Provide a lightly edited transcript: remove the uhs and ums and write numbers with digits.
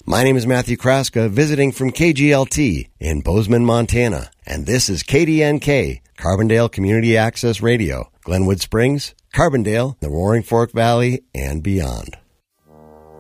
My name is Matthew Kraska, visiting from KGLT in Bozeman, Montana. And this is KDNK, Carbondale Community Access Radio, Glenwood Springs, Carbondale, the Roaring Fork Valley, and beyond.